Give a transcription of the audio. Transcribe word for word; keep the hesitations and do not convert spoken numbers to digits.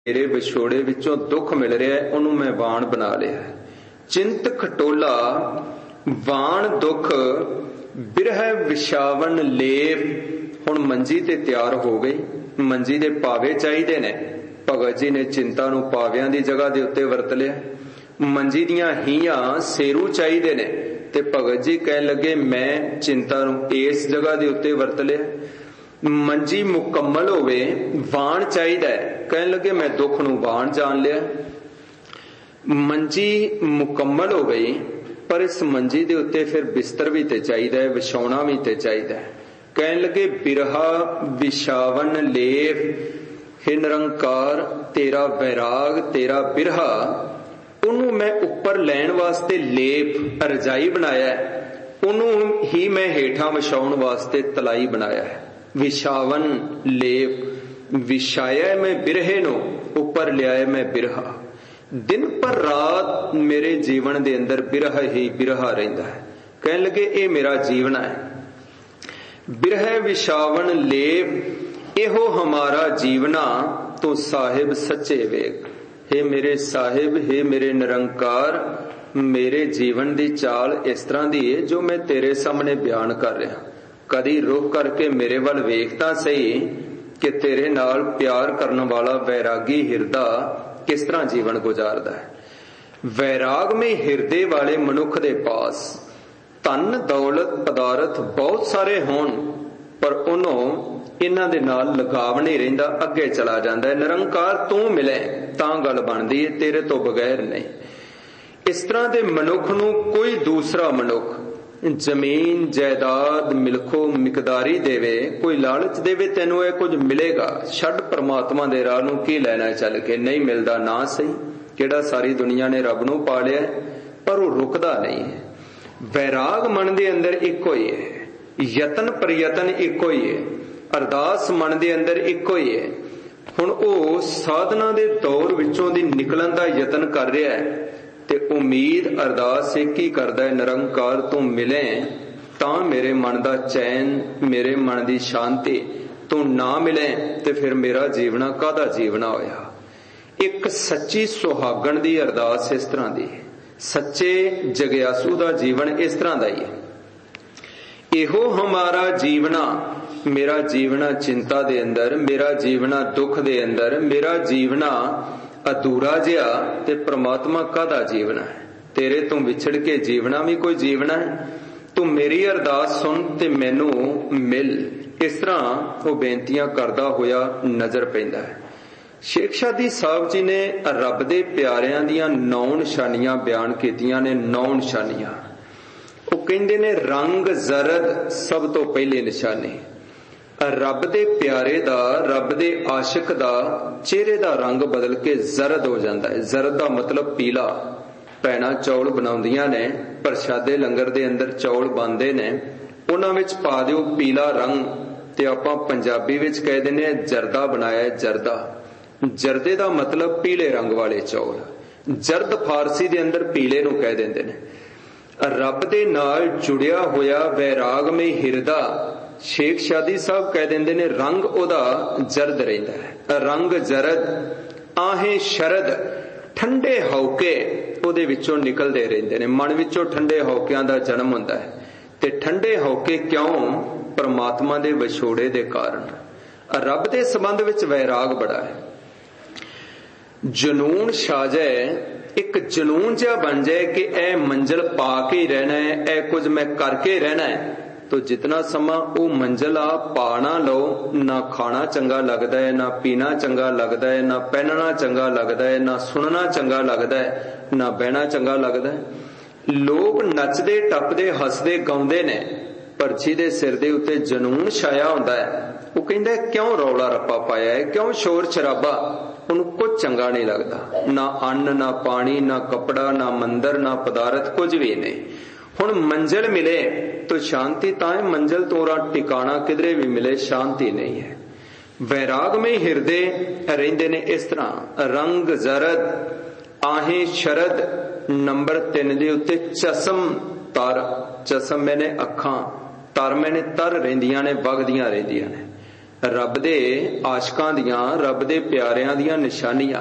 मेरे विछोड़े विचों दुख मिल रहा है, उन्होंने मैं वाण बना लिया। चिंत खटोला वाण दुख बिरह विछावन लेप। हुण मंजी ते तैयार हो गई, मंजी दे पावे चाहिए ने। भगत जी ने चिंता नूं पावियां दी जगह दे उत्ते वरत लिया। मंजी दियां हीयां सेरू चाहिए ने ते भगत जी कह लगे मैं चिंता नूं इस जगह दे उत्ते वरत लिया। मंजी मुकम्मल होवे वाण चाहिए, कह लगे मैं दुख नूं वाण जान लिया। मंजी मुकम्मल हो गई पर इस मंजी दे उत्ते फिर बिस्तर भी ते चाहिए, विछाउणा भी ते चाहिए। कह लगे बिरहा विछावन लेप। हे निरंकार तेरा वैराग तेरा बिरहा उन्होंने मैं उपर लैण वास्ते लेप रजाई बनाया, उन्होंने ही मैं हेठा विछाउण वास्ते तलाई बनाया है। विछावन लेप विछाया मैं बिरहे नो, उपर लिया मैं बिरहा। दिन पर रात मेरे जीवन दे अंदर बिरह ही बिरहा रहिंदा है। कह लगे ये मेरा जीवन है। बिरह विछावन लेप एहो हमारा जीवना, तो साहिब सच्चे वेग। हे मेरे साहिब, हे मेरे निरंकार, मेरे जीवन दी चाल इस तरह दी है जो मैं तेरे सामने बयान कर रहा। कदी रुक करके मेरे वाल वेखता सही कि तेरे नाल प्यार करने वाला वैरागी हिरदा किस तरह जीवन गुजारदा है। वैराग में हिरदे वाले मनुख दे पास धन दौलत पदार्थ बहुत सारे होण पर उन्होंने इन्हां दे नाल लगाव नहीं रहिंदा, अगे चला जांदा है। निरंकार तू मिले तां गल बनदी है, तेरे तो बगैर नहीं। इस तरह दे मनुख नूं कोई दूसरा मनुख जमीन जायदाद मिलखो मिकदारी देवे, कोई लालच देवे तेनों ये कुछ मिलेगा, छड़ परमात्मा दे राह नूं की लेना चल के, नहीं मिलदा ना सही। किहड़ा सारी दुनिया ने रब नूं पा लिया पर वो रुकदा नहीं है। वैराग मन दे अंदर इको ही है, यतन प्रयतन इको ही है, अरदास मन दे अंदर इको ही है। हुण ओ साधना दे दौर विचों दी निकलन दा यतन कर रहा है ते उम्मीद अरदास एक ही करदा है, निरंकार तू मिले तां मेरे मन दा चैन, मेरे मन दी शांति। तू ना मिले ते फिर मेरा जीवना कादा जीवना होया। एक सच्ची सुहागण दी अरदास इस तरह दी है, सच्चे जग्यासू दा जीवन इस तरह दा ही है। एहो हमारा जीवना, मेरा जीवना चिंता दे अंदर, मेरा जीवना दुख दे अंदर, मेरा जीवना अधूरा जिहा ते परमात्मा कादा जीवना है। तेरे तो विछड़ के जीवना भी कोई जीवना है। तू मेरी अरदास सुन ते मैनू मिल। इस तरह वो बेनतियां करदा होया नजर पैंदा है। शेख शादी साहब जी ने रब दे प्यारियां दियां नौ निशानियां बयान कीतियां ने। नौ निशानियां वो कहंदे ने रंग जरद सब तो पहली निशानी। रब दे प्यारे दा, रब दे आशिक दा चेहरे दा रंग बदल के जरद हो जाता है। जरद दा मतलब पीला। भैणां चौल बनाउंदियां ने, प्रशादे लंगर दे अंदर चौल बनदे ने, उन्हां विच पा दिओ पीला रंग ते आपां पंजाबी विच कह दिंदे ने जरदा बनाया जरदा। जरदे दा मतलब पीले रंग वाले चौल। जरद फारसी दे अंदर पीले नूं कह दिंदे ने। रब दे नाल जुड़िया होया वैराग में हिरदा, शेख शादी साहब कह देंदे ने रंग ओदा जरद रहिंदा है। रंग जरद आहे शरद, ठंडे हौके ओदे विचों निकलदे रहिंदे ने। मन विचों ठंडे हौकियां दा जन्म हुंदा है ते ठंडे हौके क्यों? परमात्मा दे विछोड़े दे कारण। रब दे संबंध विच वैराग बड़ा है। जनून छा जाए, एक जनून जिहा बन जाए कि ए मंजिल पा के ही रहना है, ए कुछ मैं करके रहना है, तो जितना समा वो मंजिल आ पा ना लो, ना खाना चंगा लगता है, ना पीना चंगा लगता है, ना पहनना चंगा लगता है, ना सुनना चंगा लगता है, ना बहना चंगा लगता है। लोग नचदे टपदे हसदे गाउंदे ने, पर जिहदे सिर दे उत्ते जनून छाया हुंदा है वो कहंदा क्यों रौला रप्पा पाया है, क्यों शोर शराबा, उन्हें कुछ चंगा नहीं लगता। ना अन्न ना पानी ना कपड़ा ना मंदिर ना पदार्थ कुछ भी नहीं। हुण मंजिल मिले तो शांति ताए, मंजिल तोरा टिकाना किधरे भी मिले शांति नहीं है। वैराग में हिरदे रहिंदे ने इस तरह। रंग जरद आहे शरद, नंबर तीन दे उत्ते चसम तर। चसम मैंने अखां, तर मैंने तर रहिंदियां ने, वगदियां रहिंदियां ने। ਰੱਬ ਦੇ ਆਸ਼ਕਾਂ ਦੀਆਂ, ਰੱਬ ਦੇ ਪਿਆਰਿਆਂ ਦੀਆਂ ਨਿਸ਼ਾਨੀਆਂ।